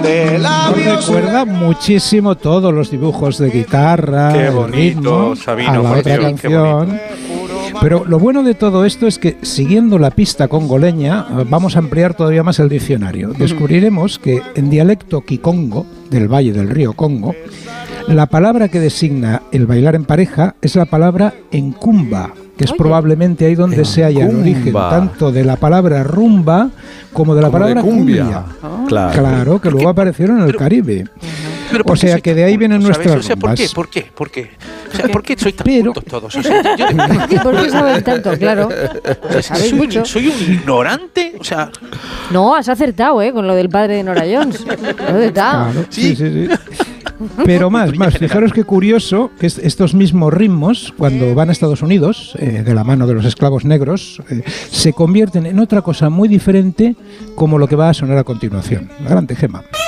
de labios. Recuerda muchísimo todos los dibujos de guitarra, qué el bonito, ritmo, Sabino, a la por otra Dios, canción. Pero lo bueno de todo esto es que, siguiendo la pista congoleña, vamos a ampliar todavía más el diccionario. Descubriremos que en dialecto kikongo, del valle del río Congo, la palabra que designa el bailar en pareja es la palabra encumba, que es probablemente ahí donde se halla el origen tanto de la palabra rumba como de la palabra cumbia. Claro, que luego aparecieron en el Caribe. O sea que de ahí vienen nuestras rumbas. ¿Por qué? O sea, ¿por qué soy tan cultos todos? O sea, ¿Por qué saben tanto? Claro. ¿Soy un ignorante? O sea... No, has acertado, con lo del padre de Nora Jones. Claro, sí. Pero más, fijaros qué curioso que estos mismos ritmos, cuando van a Estados Unidos, de la mano de los esclavos negros, se convierten en otra cosa muy diferente como lo que va a sonar a continuación. Adelante, Gemma.